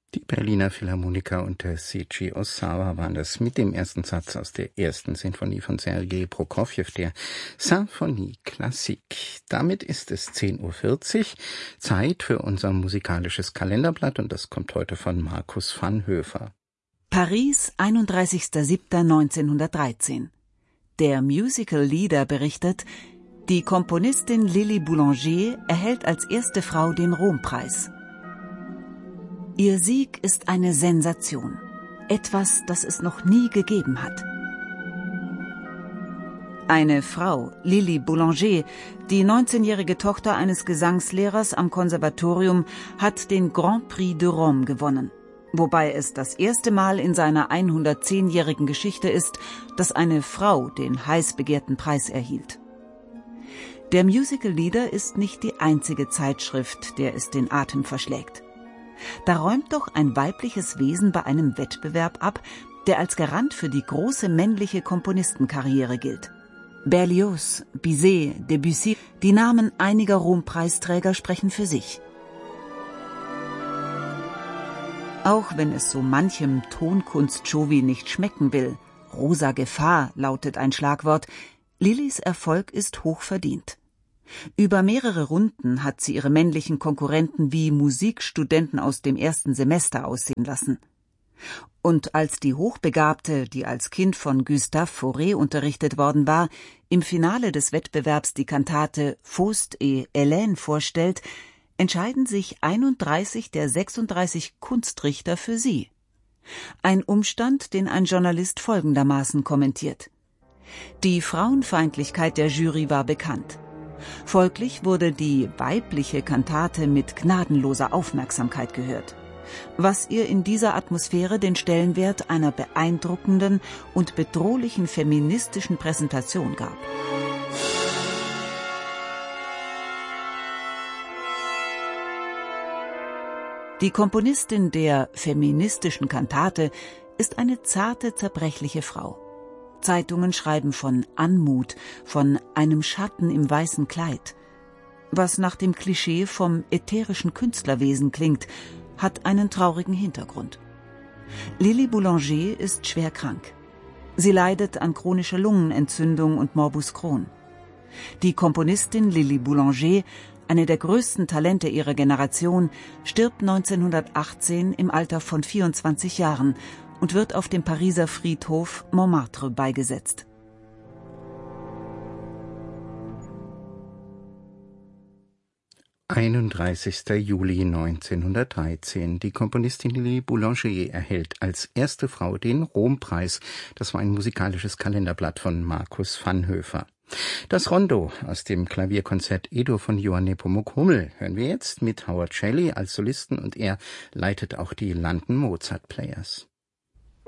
Die Berliner Philharmoniker unter Seiji Ozawa waren das mit dem ersten Satz aus der ersten Sinfonie von Sergei Prokofjew, der Symphonie Classique. Damit ist es 10:40 Uhr, Zeit für unser musikalisches Kalenderblatt, und das kommt heute von Markus Vanhöfer. Paris, 31.07.1913. Der Musical Leader berichtet, die Komponistin Lili Boulanger erhält als erste Frau den Rompreis. Ihr Sieg ist eine Sensation. Etwas, das es noch nie gegeben hat. Eine Frau, Lili Boulanger, die 19-jährige Tochter eines Gesangslehrers am Konservatorium, hat den Grand Prix de Rome gewonnen. Wobei es das erste Mal in seiner 110-jährigen Geschichte ist, dass eine Frau den heiß begehrten Preis erhielt. Der Musical Leader ist nicht die einzige Zeitschrift, der es den Atem verschlägt. Da räumt doch ein weibliches Wesen bei einem Wettbewerb ab, der als Garant für die große männliche Komponistenkarriere gilt. Berlioz, Bizet, Debussy, die Namen einiger Rompreisträger sprechen für sich. Auch wenn es so manchem Tonkunst-Jovi nicht schmecken will, rosa Gefahr lautet ein Schlagwort, Lilis Erfolg ist hochverdient. Über mehrere Runden hat sie ihre männlichen Konkurrenten wie Musikstudenten aus dem ersten Semester aussehen lassen. Und als die Hochbegabte, die als Kind von Gustave Fauré unterrichtet worden war, im Finale des Wettbewerbs die Kantate Faust et Hélène vorstellt, entscheiden sich 31 der 36 Kunstrichter für sie. Ein Umstand, den ein Journalist folgendermaßen kommentiert: Die Frauenfeindlichkeit der Jury war bekannt. Folglich wurde die weibliche Kantate mit gnadenloser Aufmerksamkeit gehört, was ihr in dieser Atmosphäre den Stellenwert einer beeindruckenden und bedrohlichen feministischen Präsentation gab. Die Komponistin der feministischen Kantate ist eine zarte, zerbrechliche Frau. Zeitungen schreiben von Anmut, von einem Schatten im weißen Kleid. Was nach dem Klischee vom ätherischen Künstlerwesen klingt, hat einen traurigen Hintergrund. Lili Boulanger ist schwer krank. Sie leidet an chronischer Lungenentzündung und Morbus Crohn. Die Komponistin Lili Boulanger, eine der größten Talente ihrer Generation, stirbt 1918 im Alter von 24 Jahren und wird auf dem Pariser Friedhof Montmartre beigesetzt. »31. Juli 1913. Die Komponistin Lili Boulanger erhält als erste Frau den Rompreis. Das war ein musikalisches Kalenderblatt von Markus Vanhöfer. Das Rondo aus dem Klavierkonzert Edo von Johann Nepomuk Hummel hören wir jetzt mit Howard Shelley als Solisten, und er leitet auch die London Mozart Players.